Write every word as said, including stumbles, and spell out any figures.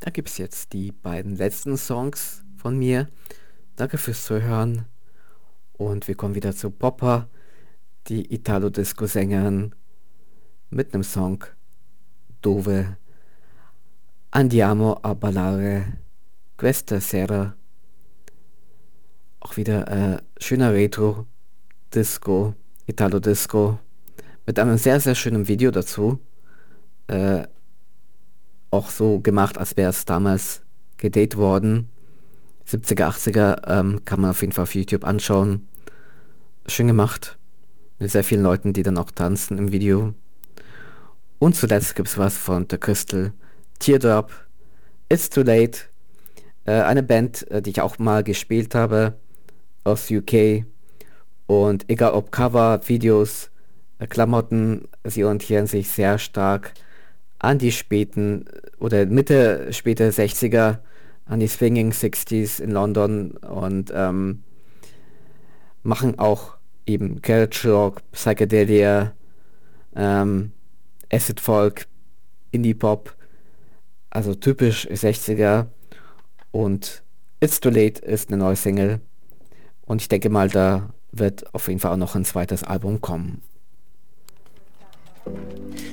Da gibt es jetzt die beiden letzten Songs von mir. Danke fürs Zuhören und wir kommen wieder zu Poppa, die Italo-Disco-Sängerin, mit einem Song Dove Andiamo a ballare questa sera. Auch wieder äh, schöner Retro-Disco, Italo-Disco, mit einem sehr, sehr schönen Video dazu. Äh, auch so gemacht, als wäre es damals gedreht worden. siebziger, achtziger, ähm, kann man auf jeden Fall auf YouTube anschauen. Schön gemacht. Mit sehr vielen Leuten, die dann auch tanzen im Video. Und zuletzt gibt es was von The Crystal, Teardrop, It's Too Late. Äh, eine Band, äh, die ich auch mal gespielt habe, aus U K. Und egal ob Cover, Videos, äh, Klamotten, sie orientieren sich sehr stark an die späten oder Mitte, späte sechziger, an die Swinging sixties in London und ähm, machen auch eben Garage Rock, Psychedelia, ähm, Acid Folk, Indie Pop, also typisch sechziger. Und It's Too Late ist eine neue Single und ich denke mal, da wird auf jeden Fall auch noch ein zweites Album kommen.